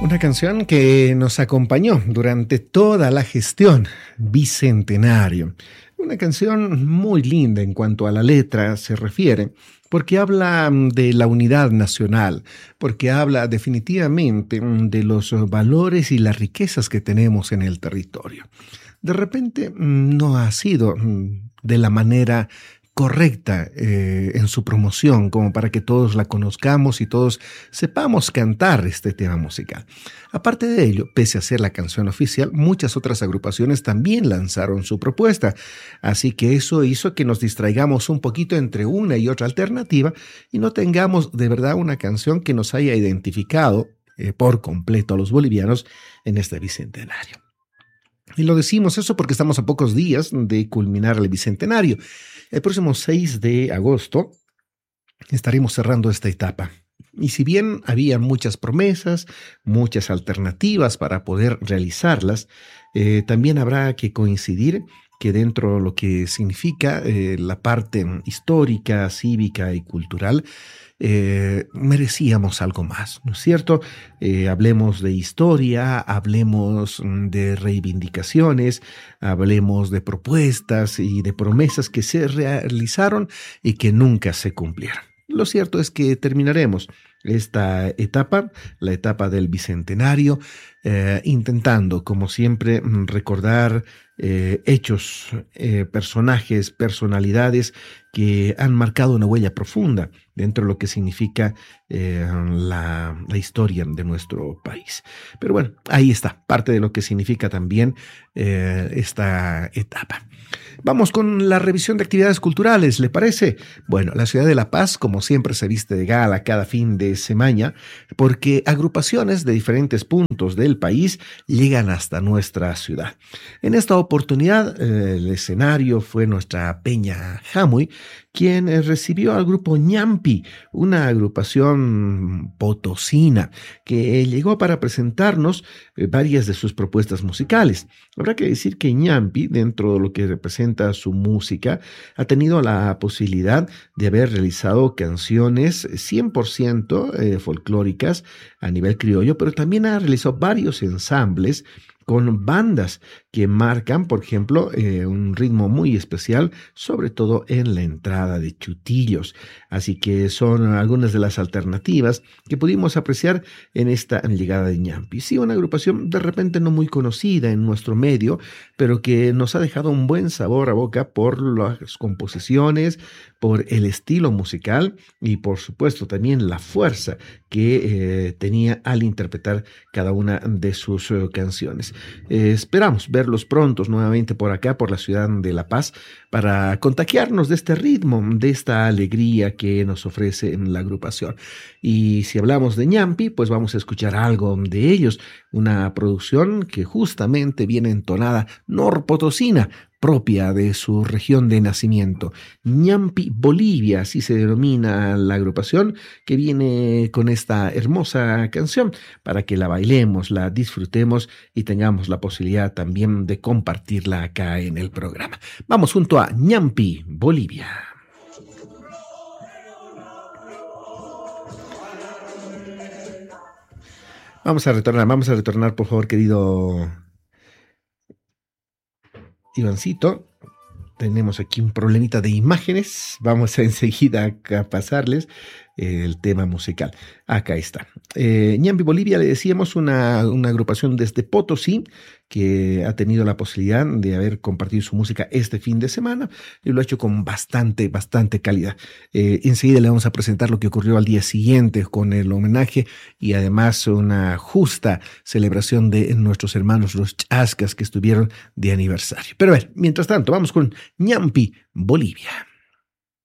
Una canción que nos acompañó durante toda la gestión bicentenario. Una canción muy linda en cuanto a la letra se refiere, porque habla de la unidad nacional, porque habla definitivamente de los valores y las riquezas que tenemos en el territorio. De repente no ha sido de la manera correcta en su promoción, como para que todos la conozcamos y todos sepamos cantar este tema musical. Aparte de ello, pese a ser la canción oficial, muchas otras agrupaciones también lanzaron su propuesta, así que eso hizo que nos distraigamos un poquito entre una y otra alternativa y no tengamos de verdad una canción que nos haya identificado por completo a los bolivianos en este bicentenario. Y lo decimos eso porque estamos a pocos días de culminar el bicentenario. El próximo 6 de agosto estaremos cerrando esta etapa. Y si bien había muchas promesas, muchas alternativas para poder realizarlas, también habrá que coincidir que dentro de lo que significa la parte histórica, cívica y cultural, merecíamos algo más, ¿no es cierto? Hablemos de historia, hablemos de reivindicaciones, hablemos de propuestas y de promesas que se realizaron y que nunca se cumplieron. Lo cierto es que terminaremos esta etapa, la etapa del bicentenario, intentando, como siempre, recordar hechos, personajes, personalidades que han marcado una huella profunda dentro de lo que significa la historia de nuestro país. Pero bueno, ahí está, parte de lo que significa también esta etapa. Vamos con la revisión de actividades culturales, ¿le parece? Bueno, la ciudad de La Paz, como siempre, se viste de gala cada fin de semana porque agrupaciones de diferentes puntos del país llegan hasta nuestra ciudad. En esta oportunidad, el escenario fue nuestra Peña Jamuy, quien recibió al grupo Ñampi, una agrupación potosina que llegó para presentarnos varias de sus propuestas musicales. Habrá que decir que Ñampi, dentro de lo que representa su música, ha tenido la posibilidad de haber realizado canciones 100% folclóricas a nivel criollo, pero también ha realizado varios ensambles con bandas que marcan, por ejemplo, un ritmo muy especial, sobre todo en la entrada de Chutillos. Así que son algunas de las alternativas que pudimos apreciar en esta llegada de Ñampi. Sí, una agrupación de repente no muy conocida en nuestro medio, pero que nos ha dejado un buen sabor a boca por las composiciones, por el estilo musical y por supuesto también la fuerza que tenía al interpretar cada una de sus canciones. Esperamos verlos prontos nuevamente por acá, por la ciudad de La Paz, para contagiarnos de este ritmo, de esta alegría que nos ofrece en la agrupación. Y si hablamos de Ñampi, pues vamos a escuchar algo de ellos, una producción que justamente viene entonada norpotosina, propia de su región de nacimiento. Ñampi Bolivia, así se denomina la agrupación, que viene con esta hermosa canción para que la bailemos, la disfrutemos y tengamos la posibilidad también de compartirla acá en el programa. Vamos junto a Ñampi Bolivia. Vamos a retornar, por favor, querido Ivancito. Tenemos aquí un problemita de imágenes. Vamos a enseguida a pasarles el tema musical. Acá está. Ñampi Bolivia, le decíamos, una agrupación desde Potosí que ha tenido la posibilidad de haber compartido su música este fin de semana y lo ha hecho con bastante calidad. Enseguida le vamos a presentar lo que ocurrió al día siguiente con el homenaje y además una justa celebración de nuestros hermanos los Chascas que estuvieron de aniversario. Pero a ver, mientras tanto, vamos con Ñampi Bolivia.